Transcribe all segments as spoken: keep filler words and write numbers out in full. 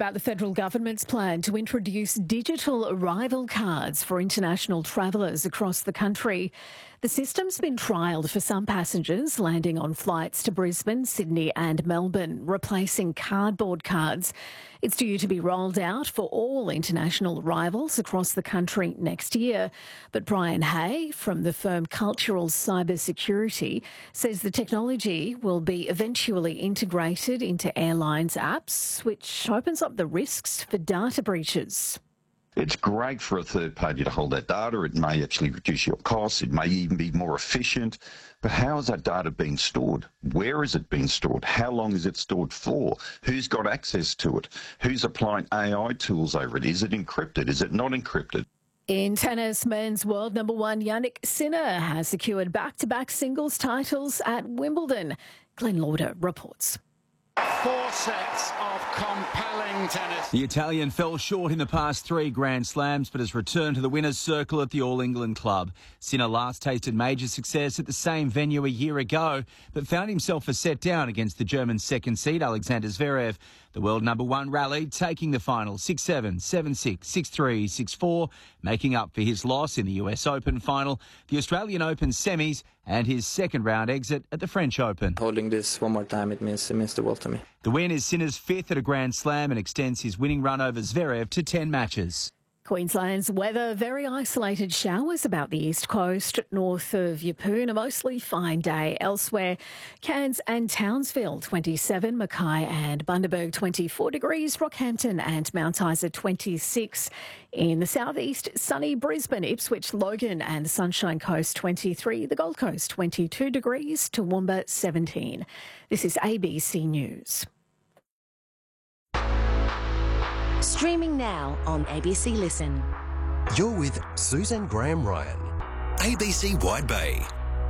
About the federal government's plan to introduce digital arrival cards for international travellers across the country. The system's been trialled for some passengers landing on flights to Brisbane, Sydney and Melbourne, replacing cardboard cards. It's due to be rolled out for all international arrivals across the country next year. But Brian Hay from the firm Cultural Cybersecurity says the technology will be eventually integrated into airlines' apps, which opens up the risks for data breaches. It's great for a third party to hold that data. It may actually reduce your costs. It may even be more efficient. But how is that data being stored? Where is it being stored? How long is it stored for? Who's got access to it? Who's applying A I tools over it? Is it encrypted? Is it not encrypted? In tennis, men's world number one Yannick Sinner has secured back-to-back singles titles at Wimbledon. Glenn Lauder reports. Four sets of compelling tennis. The Italian fell short in the past three Grand Slams but has returned to the winner's circle at the All England Club. Sinner last tasted major success at the same venue a year ago but found himself a set down against the German second seed Alexander Zverev. The world number one rallied, taking the final six seven, seven six, six three, six four, making up for his loss in the U S Open final, the Australian Open semis and his second round exit at the French Open. Holding this one more time, it means, it means the world to me. The win is Sinner's fifth at a Grand Slam and extends his winning run over Zverev to ten matches. Queensland's weather, very isolated showers about the east coast, north of Yeppoon, a mostly fine day. Elsewhere, Cairns and Townsville, twenty-seven, Mackay and Bundaberg, twenty-four degrees, Rockhampton and Mount Isa, twenty-six. In the southeast, sunny Brisbane, Ipswich, Logan and Sunshine Coast, twenty-three. The Gold Coast, twenty-two degrees, Toowoomba, seventeen. This is A B C News. Streaming now on A B C Listen. You're with Susan Graham Ryan, A B C Wide Bay.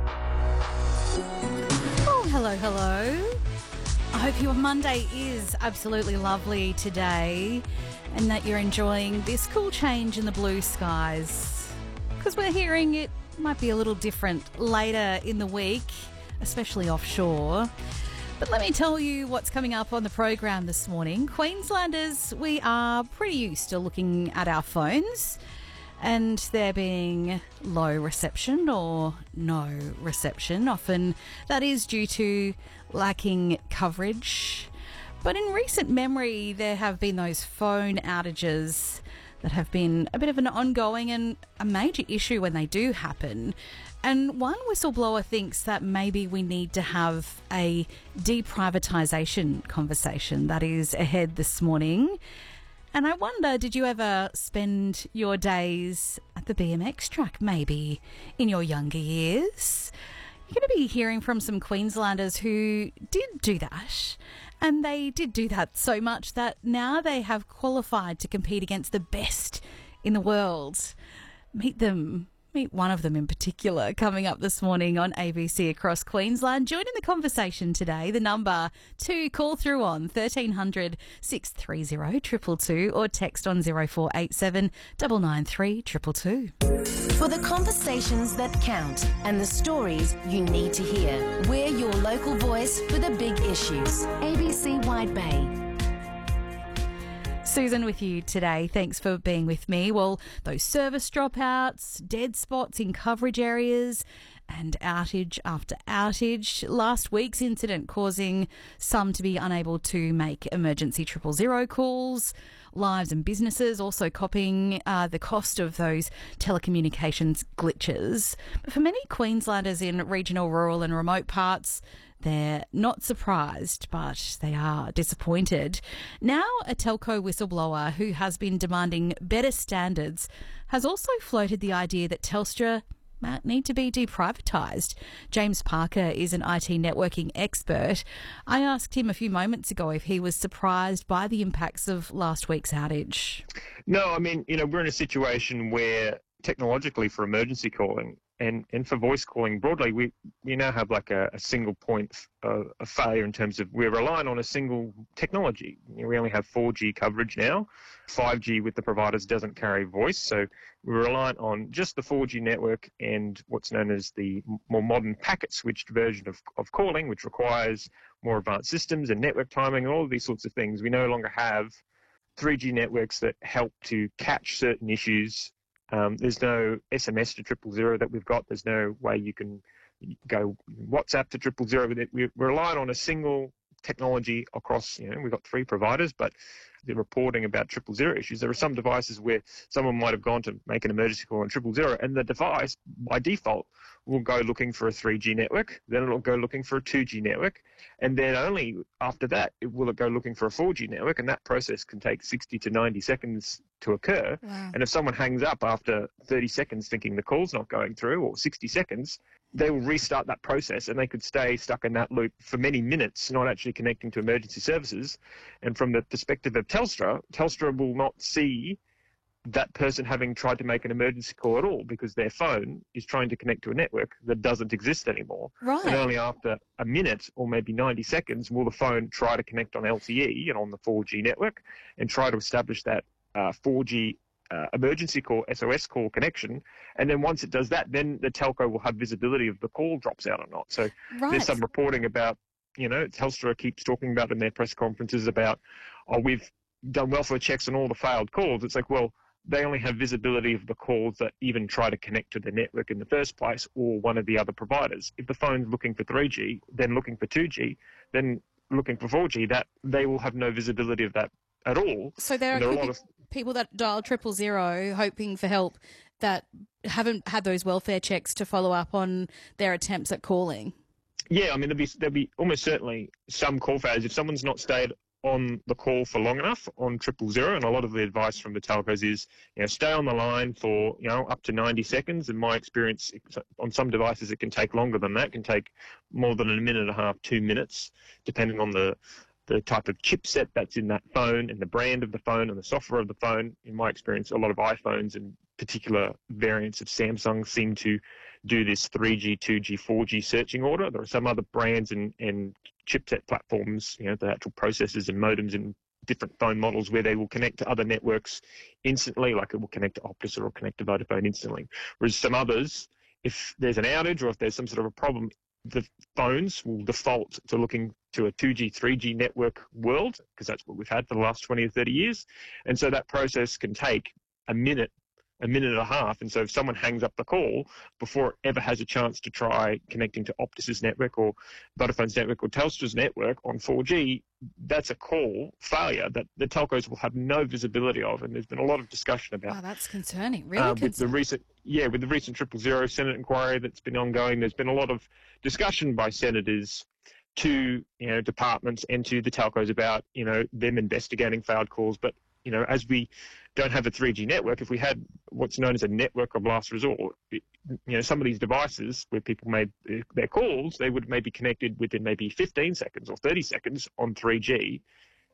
Oh, hello, hello. I hope your Monday is absolutely lovely today and that you're enjoying this cool change in the blue skies, because we're hearing it might be a little different later in the week, especially offshore. But let me tell you what's coming up on the program this morning. Queenslanders, we are pretty used to looking at our phones and there being low reception or no reception. Often that is due to lacking coverage. But in recent memory, there have been those phone outages that have been a bit of an ongoing and a major issue when they do happen. And one whistleblower thinks that maybe we need to have a deprivatisation conversation that is ahead this morning. And I wonder, did you ever spend your days at the B M X track, maybe in your younger years? You're going to be hearing from some Queenslanders who did do that. And they did do that so much that now they have qualified to compete against the best in the world. Meet them. Meet one of them in particular coming up this morning on A B C across Queensland. Join in the conversation today. The number to call through on thirteen hundred, six three zero, two two two or text on zero four eight seven, nine nine three, two two two. For the conversations that count and the stories you need to hear, we're your local voice for the big issues. A B C Wide Bay. Susan with you today. Thanks for being with me. Well, those service dropouts, dead spots in coverage areas and outage after outage. Last week's incident causing some to be unable to make emergency triple zero calls. Lives and businesses also copying uh, the cost of those telecommunications glitches. But for many Queenslanders in regional, rural and remote parts, they're not surprised, but they are disappointed. Now, a telco whistleblower who has been demanding better standards has also floated the idea that Telstra might need to be deprivatised. James Parker is an I T networking expert. I asked him a few moments ago if he was surprised by the impacts of last week's outage. No, I mean, you know, we're in a situation where technologically for emergency calling and, and for voice calling broadly, we, we now have like a, a single point of, of failure in terms of we're relying on a single technology. You know, we only have four G coverage now. five G with the providers doesn't carry voice, so we're reliant on just the four G network and what's known as the more modern packet-switched version of, of calling, which requires more advanced systems and network timing and all of these sorts of things. We no longer have three G networks that help to catch certain issues. Um, there's no S M S to triple zero that we've got. There's no way you can go WhatsApp to triple zero with it. We're relying on a single technology across, you know, we've got three providers, but the reporting about triple zero issues, there are some devices where someone might have gone to make an emergency call on triple zero, and the device by default will go looking for a three G network, then it'll go looking for a two G network, and then only after that it will it go looking for a four G network, and that process can take sixty to ninety seconds to occur. Wow. And if someone hangs up after thirty seconds thinking the call's not going through, or sixty seconds, they will restart that process, and they could stay stuck in that loop for many minutes, not actually connecting to emergency services. And from the perspective of Telstra, Telstra will not see that person having tried to make an emergency call at all, because their phone is trying to connect to a network that doesn't exist anymore. Right. And only after a minute or maybe ninety seconds will the phone try to connect on L T E and on the four G network and try to establish that uh, four G Uh, emergency call, S O S call connection, and then once it does that, then the telco will have visibility if the call drops out or not. So Right. there's some reporting about, you know, Telstra keeps talking about in their press conferences about, oh, we've done welfare checks on all the failed calls. It's like, well, they only have visibility of the calls that even try to connect to the network in the first place, or one of the other providers. If the phone's looking for three G, then looking for two G, then looking for four G, that they will have no visibility of that at all. So there, there could are a lot be of people that dial triple zero hoping for help that haven't had those welfare checks to follow up on their attempts at calling. Yeah, I mean, there'll be there'll be almost certainly some call failures if someone's not stayed on the call for long enough on triple zero. And a lot of the advice from the telcos is, you know, stay on the line for, you know, up to ninety seconds. In my experience, on some devices, it can take longer than that. It can take more than a minute and a half, two minutes, depending on the the type of chipset that's in that phone and the brand of the phone and the software of the phone. In my experience, a lot of iPhones and particular variants of Samsung seem to do this three G, two G, four G searching order. There are some other brands and, and chipset platforms, you know, the actual processors and modems in different phone models where they will connect to other networks instantly, like it will connect to Optus or connect to Vodafone instantly. Whereas some others, if there's an outage or if there's some sort of a problem, the phones will default to looking to a two G, three G network world, because that's what we've had for the last twenty or thirty years. And so that process can take a minute, a minute and a half. And so if someone hangs up the call before it ever has a chance to try connecting to Optus's network or Vodafone's network or Telstra's network on four G, that's a call failure that the telcos will have no visibility of. And there's been a lot of discussion about. Wow, that's concerning. Really uh, concerning. with the recent, yeah, with the recent triple zero Senate inquiry that's been ongoing, there's been a lot of discussion by senators to, you know, departments and to the telcos about, you know, them investigating failed calls. But, you know, as we don't have a three G network, if we had what's known as a network of last resort, it, you know, some of these devices where people made their calls, they would maybe connected within maybe fifteen seconds or thirty seconds on three G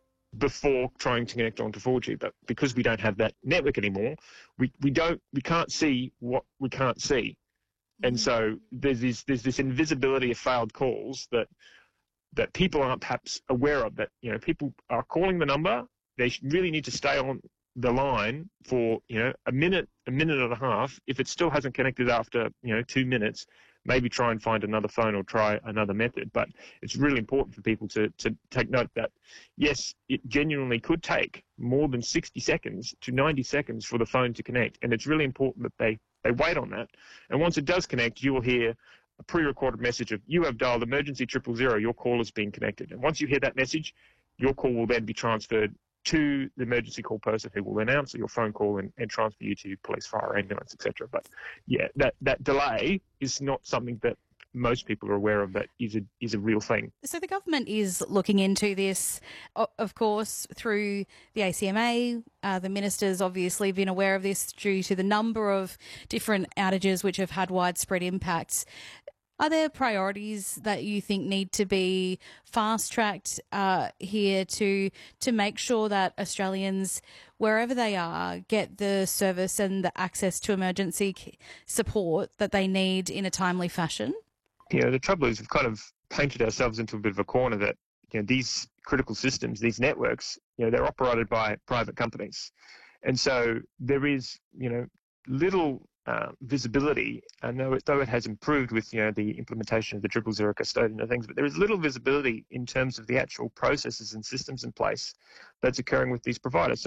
before trying to connect onto four G. But because we don't have that network anymore, we, we don't we can't see what we can't see. And so there's this there's this invisibility of failed calls that that people aren't perhaps aware of, that, you know, people are calling the number, they really need to stay on the line for, you know, a minute, a minute and a half. If it still hasn't connected after, you know, two minutes, maybe try and find another phone or try another method. But it's really important for people to, to take note that, yes, it genuinely could take more than sixty seconds to ninety seconds for the phone to connect. And it's really important that they, they wait on that. And once it does connect, you will hear a pre-recorded message of, you have dialed emergency triple zero, your call has been connected. And once you hear that message, your call will then be transferred to the emergency call person, who will then answer your phone call and, and transfer you to police, fire, ambulance, et cetera. But yeah, that, that delay is not something that most people are aware of, that is a, is a real thing. So the government is looking into this, of course, through the A C M A. Uh, the minister's obviously been aware of this due to the number of different outages which have had widespread impacts. Are there priorities that you think need to be fast-tracked uh, here to to make sure that Australians, wherever they are, get the service and the access to emergency support that they need in a timely fashion? You know, the trouble is we've kind of painted ourselves into a bit of a corner that, you know, these critical systems, these networks, you know, they're operated by private companies. And so there is, you know, little Uh, visibility, I know it, though it has improved with, you know, the implementation of the triple zero custodian and things, but there is little visibility in terms of the actual processes and systems in place that's occurring with these providers.